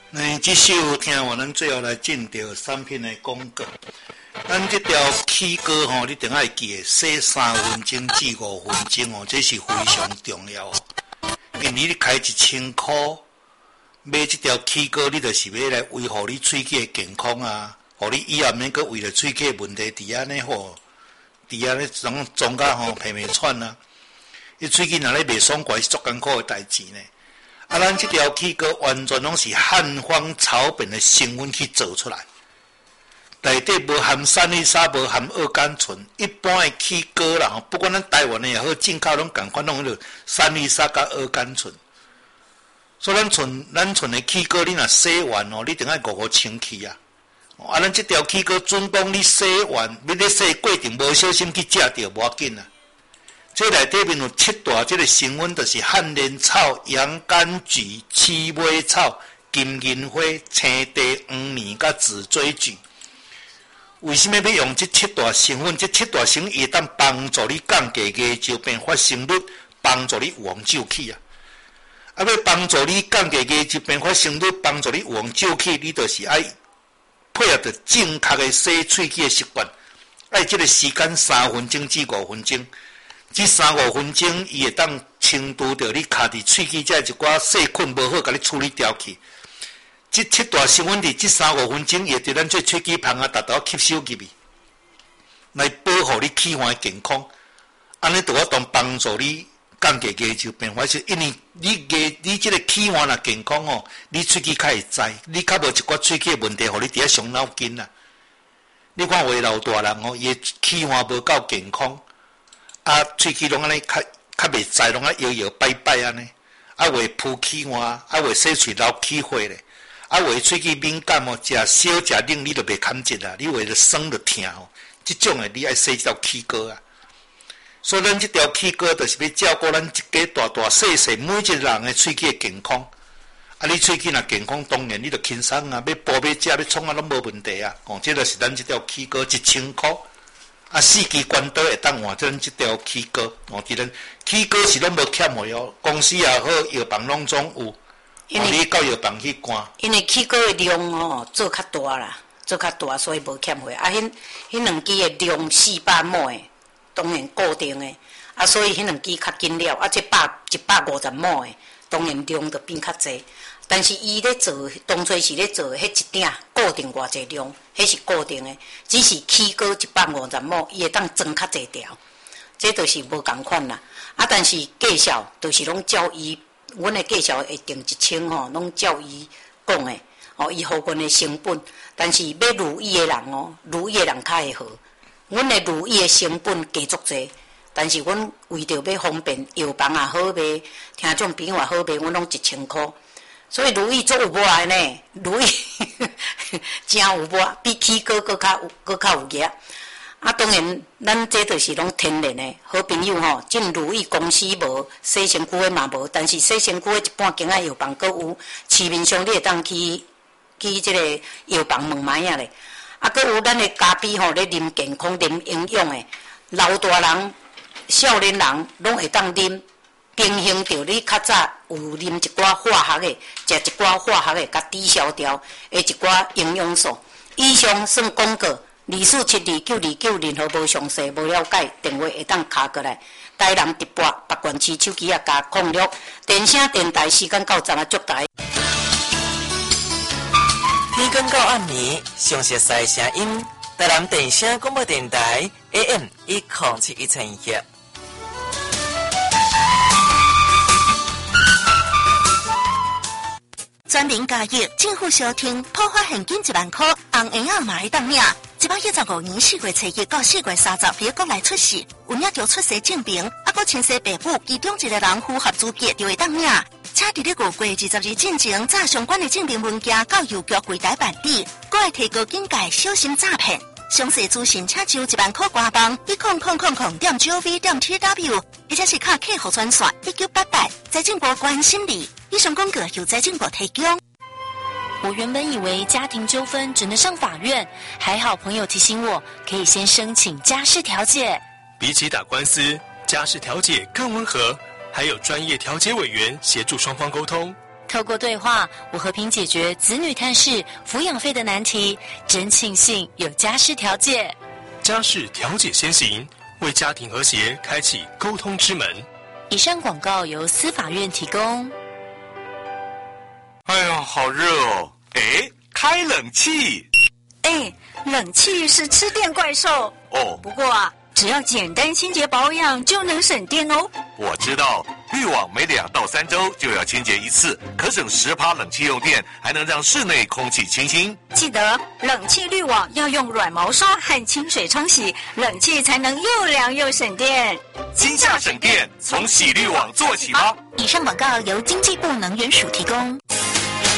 这首听我咱最后来进到产品的广告。咱这条起歌吼，你一定要记得洗3分钟至5分钟哦，这是非常重要哦。因为你开1000块买这条起歌，你就是要来维护你喙齿的健康啊，互你以后免阁为了喙齿问题伫安尼吼，伫安尼总甲吼皮皮喘啊。你喙齿若咧袂爽快是足艰苦的代志呢。啊，咱这条起歌完全拢是汉方草本的成分去做出来。内底无含山丽沙，无含二甘醇。一般的起歌啦，不管咱台湾的也好，进口拢共款弄迄个山丽沙甲二甘醇。所以咱存的起歌，你若洗完哦，你一定要5清气啊。啊，咱这条起歌准讲你洗完，你咧洗过程无小心去食着，无要紧啊。这内底面有7大这个成分，就是汉莲草、洋甘菊、七尾草、金银花、青地、黄泥甲紫锥菊。为什么要用这7大成分？这7大成分会当帮助你降低牙周病发生率，帮助你有望救气啊！啊，要帮助你降低牙周病发生率，帮助你有望救气，你就是爱配合着正确的洗喙齿的习惯，爱这个时间3分钟至5分钟。这3-5分钟，伊会当清除掉你卡伫喙齿这一寡细菌无好，甲你处理掉去。这7大成分伫这3-5分钟，会对咱这喙齿芳啊，达到吸收入去，来保护你气管的健康。安尼就我当帮助你降低牙周病发生，因为你这个气管若健康哦，你喙齿较会知，你较无一寡喙齿的问题，互你伫遐伤脑筋啦。你看话老大人哦，伊气管无够健康。啊，喙齿拢安尼较袂知，拢啊摇摇摆摆安尼，啊会浮气换，啊会洗喙流气血咧，啊会喙齿敏感哦，食少食冷你就袂堪舌啦，你为了酸就疼哦，即种诶你爱洗这条气膏啊。所以咱这条气膏就是要照顾咱一家大大细细每一个人诶喙齿诶健康。啊，你喙齿若健康，当然你就轻松啊，要补要食要创啊拢无问题啊。哦，这就是咱这条气膏1000块。啊，4支关刀会当换咱这条起膏，哦，其实起膏是拢无欠的哦，公司也好，药房拢总有，你到药房去看。 因为起膏的量哦做较大啦，做较大，所以无欠货。啊，迄2支的量400毫的，当然固定的，啊，所以迄2支较紧了，啊，这150毫的，当然量就变较济。但是伊咧做，当初是咧做迄一鼎固定偌济量，迄是固定的，只是起膏150毫，伊会当装较济条，这就是无共款啦。啊，但是介绍就是拢照伊，阮的介绍会定1000吼，拢照伊讲的，哦，伊互阮的成本。但是要如意的人哦，如意的人较会好。阮的如意的成本加足济，但是阮为着要方便，药房也好卖，听众朋友也好卖，阮拢1000块。所以如意做有无爱呢？如意真有无，比起膏佫较有价。啊，当然，咱这就是拢天然的。好朋友吼，进如意公司无，洗身躯的嘛无，但是洗身躯的一半间仔药房佫有，市面上你会当去这个药房问卖啊咧。啊，佫有咱的咖啡吼，咧啉健康、啉营养的，老大人、少年人拢会当啉。平衡着你较早有啉一寡化学的，食一寡化学的，甲抵消掉的一寡营养素。以上算广告，247299，任何无详细、无了解，电话会当敲过来。台南直播，北关市手机啊加06，电声电台时间到站啊，足台。 天光到暗暝，详细赛声音，台南电声广播电台 AM107112。 全民加入政府小厅普发现金10000块，红圆仔嘛会当领。115年4月7日到4月30日国内出世，有领着出生证明，啊，搁亲生爸母其中一个人符合资格就会当领。请伫咧5月20日进前，查相关的证明文件到邮局柜台办理，搁会提高警戒，小心诈骗。详细资讯请就10000块官网10000.gov.tw， 或者是卡客户专线1988，财政部关心你。以上广告由财政部提供。 我原本以为家庭纠纷只能上法院，还好朋友提醒我，可以先申请家事调解。 比起打官司，家事调解更温和，还有专业调解委员协助双方沟通， 透过对话，我和平解决子女探视、抚养费的难题，真庆幸有家事调解。 家事调解先行，为家庭和谐开启沟通之门。 以上广告由司法院提供。 哎呀，好热哦！哎，开冷气。 哎，冷气是吃电怪兽哦。 不过啊，只要简单清洁保养就能省电哦。 我知道，滤网每2到3周就要清洁一次，可省10%冷气用电，还能让室内空气清新。 记得冷气滤网要用软毛刷和清水冲洗，冷气才能又凉又省电。 今夏省电，从洗滤网做起吧。 以上广告由经济部能源署提供。